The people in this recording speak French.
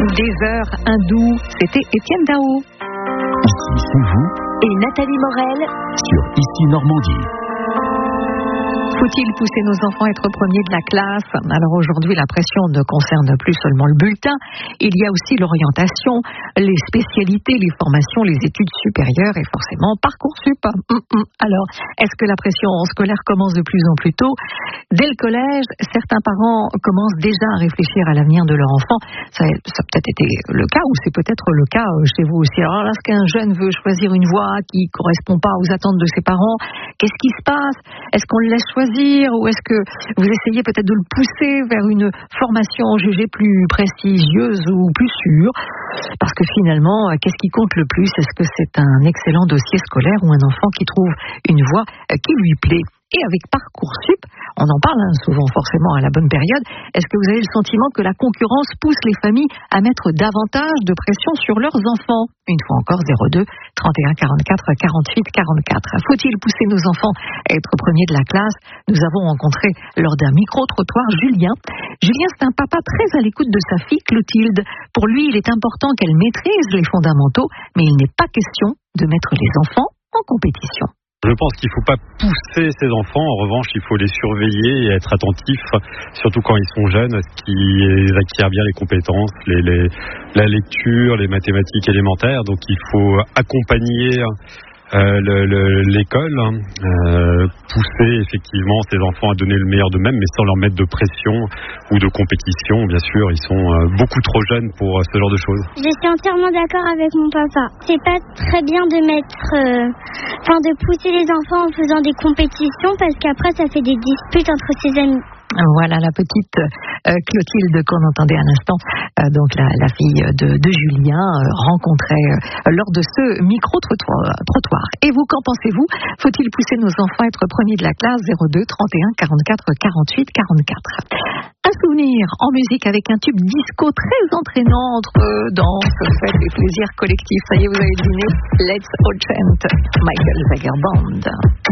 Des heures hindoues, c'était Étienne Dao. Ici, c'est vous. Et Nathalie Morel. Sur Ici Normandie. Faut-il pousser nos enfants à être premiers de la classe? Alors aujourd'hui, la pression ne concerne plus seulement le bulletin. Il y a aussi l'orientation, les spécialités, les formations, les études supérieures et forcément Parcoursup. Alors, est-ce que la pression scolaire commence de plus en plus tôt? Dès le collège, certains parents commencent déjà à réfléchir à l'avenir de leur enfant. Ça a peut-être été le cas ou c'est peut-être le cas chez vous aussi. Alors lorsqu'un jeune veut choisir une voie qui ne correspond pas aux attentes de ses parents, qu'est-ce qui se passe? Est-ce qu'on le laisse choisir ou est-ce que vous essayez peut-être de le pousser vers une formation jugée plus prestigieuse ou plus sûre? Parce que finalement, qu'est-ce qui compte le plus? Est-ce que c'est un excellent dossier scolaire ou un enfant qui trouve une voie qui lui plaît? Et avec Parcoursup, on en parle souvent forcément à la bonne période, est-ce que vous avez le sentiment que la concurrence pousse les familles à mettre davantage de pression sur leurs enfants? Une fois encore, 02 31 44 48 44. Faut-il pousser nos enfants à être premiers de la classe? Nous avons rencontré lors d'un micro-trottoir Julien. Julien, c'est un papa très à l'écoute de sa fille Clotilde. Pour lui, il est important qu'elle maîtrise les fondamentaux, mais il n'est pas question de mettre les enfants en compétition. Je pense qu'il ne faut pas pousser ses enfants. En revanche, il faut les surveiller et être attentif, surtout quand ils sont jeunes, à ce qu'ils acquièrent bien les compétences, la lecture, les mathématiques élémentaires. Donc, il faut accompagner l'école, pousser effectivement ces enfants à donner le meilleur d'eux-mêmes, mais sans leur mettre de pression ou de compétition. Bien sûr, ils sont beaucoup trop jeunes pour ce genre de choses. Je suis entièrement d'accord avec mon papa. C'est pas très bien de de pousser les enfants en faisant des compétitions parce qu'après ça fait des disputes entre ses amis. Voilà la petite Clotilde qu'on entendait à l'instant, donc la fille de Julien, rencontrée lors de ce micro-trottoir. Et vous, qu'en pensez-vous? Faut-il pousser nos enfants à être premiers de la classe? 02 31 44 48 44. Un souvenir en musique avec un tube disco très entraînant entre danse, fête et plaisir collectif. Ça y est, vous avez deviné, Let's All Chant, Michael Zager Band.